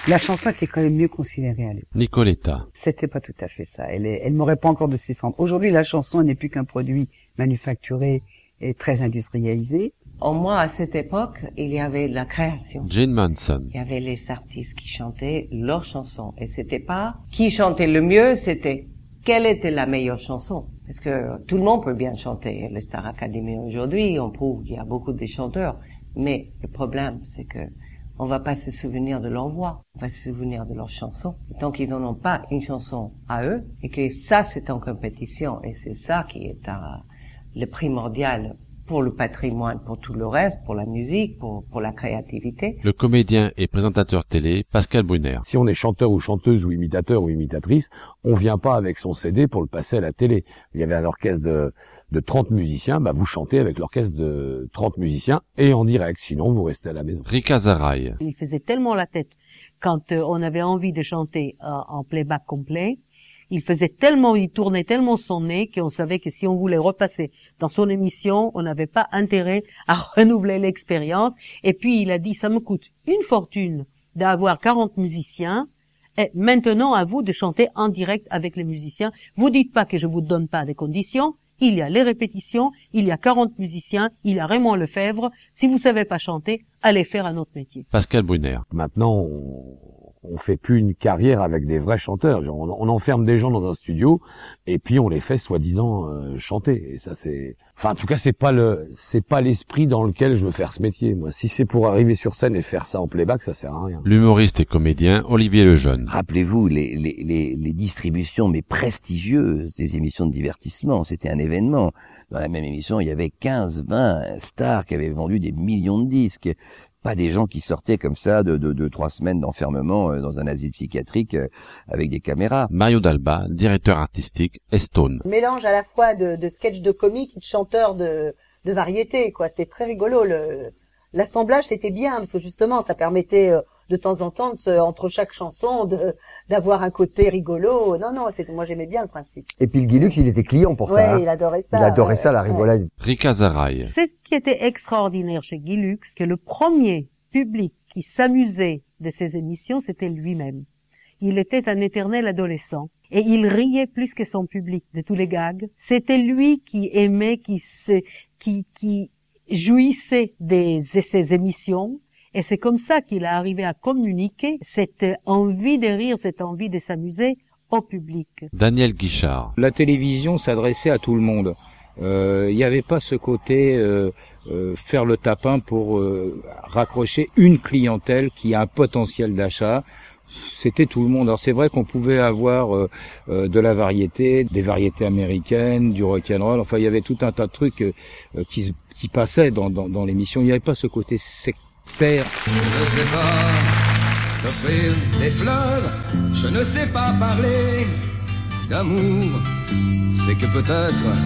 La chanson était quand même mieux considérée à l'époque. Nicoletta. C'était pas tout à fait ça. Elle m'aurait pas encore de ses cendres. Aujourd'hui, la chanson n'est plus qu'un produit manufacturé et très industrialisé. Au moins, à cette époque, il y avait de la création. Jane Manson. Il y avait les artistes qui chantaient leurs chansons. Et c'était pas qui chantait le mieux, c'était quelle était la meilleure chanson. Parce que tout le monde peut bien chanter. Les Star Academy aujourd'hui, on prouve qu'il y a beaucoup de chanteurs. Mais le problème, c'est que on va pas se souvenir de leur voix. On va se souvenir de leurs chansons. Et tant qu'ils n'en ont pas une chanson à eux, et que ça, c'est en compétition. Et c'est ça qui est le primordial pour le patrimoine, pour tout le reste, pour la musique, pour la créativité. Le comédien et présentateur télé Pascal Brunner. Si on est chanteur ou chanteuse ou imitateur ou imitatrice, on vient pas avec son CD pour le passer à la télé. Il y avait un orchestre de 30 musiciens, vous chantez avec l'orchestre de 30 musiciens et en direct, sinon vous restez à la maison. Rika Zaraï. Il faisait tellement la tête quand on avait envie de chanter en playback complet. Il tournait tellement son nez qu'on savait que si on voulait repasser dans son émission, on n'avait pas intérêt à renouveler l'expérience. Et puis il a dit, ça me coûte une fortune d'avoir 40 musiciens. Et maintenant, à vous de chanter en direct avec les musiciens. Vous dites pas que je vous donne pas des conditions. Il y a les répétitions, il y a 40 musiciens, il y a Raymond Lefebvre. Si vous savez pas chanter, allez faire un autre métier. Pascal Brunner. Maintenant, on fait plus une carrière avec des vrais chanteurs. On enferme des gens dans un studio et puis on les fait soi-disant chanter. Et ça en tout cas c'est pas l'esprit dans lequel je veux faire ce métier. Moi, si c'est pour arriver sur scène et faire ça en playback, ça sert à rien. L'humoriste et comédien Olivier Lejeune. Rappelez-vous les distributions mais prestigieuses des émissions de divertissement. C'était un événement. Dans la même émission, il y avait 15-20 stars qui avaient vendu des millions de disques. Pas des gens qui sortaient comme ça de 3 semaines d'enfermement dans un asile psychiatrique avec des caméras. Mario Dalba, directeur artistique, Estone. Mélange à la fois de sketch de comique et de chanteurs de variété, quoi. C'était très rigolo. L'assemblage, c'était bien parce que justement, ça permettait de temps en temps entre chaque chanson d'avoir un côté rigolo. Non, moi j'aimais bien le principe. Et puis le Guilux, il était client pour ça. Ouais, il adorait ça. Il adorait ça, la rigolade. Rika Zaraï. Ce qui était extraordinaire chez Guy Lux, que le premier public qui s'amusait de ses émissions, c'était lui-même. Il était un éternel adolescent. Et il riait plus que son public de tous les gags. C'était lui qui aimait, qui jouissait de ses émissions, et c'est comme ça qu'il a arrivé à communiquer cette envie de rire, cette envie de s'amuser au public. Daniel Guichard. La télévision s'adressait à tout le monde. Il n'y avait pas ce côté faire le tapin pour raccrocher une clientèle qui a un potentiel d'achat. C'était tout le monde. Alors c'est vrai qu'on pouvait avoir de la variété, des variétés américaines, du rock'n'roll. Enfin, il y avait tout un tas de trucs qui passaient dans l'émission. Il n'y avait pas ce côté sectaire. Je ne sais pas t'offrir des fleurs, je ne sais pas parler d'amour. C'est que peut-être